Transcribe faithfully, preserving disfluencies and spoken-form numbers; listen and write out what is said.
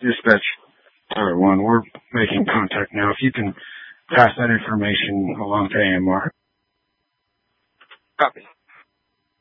Dispatch Tower one, we're making contact now. If you can pass that information along to A M R. Copy.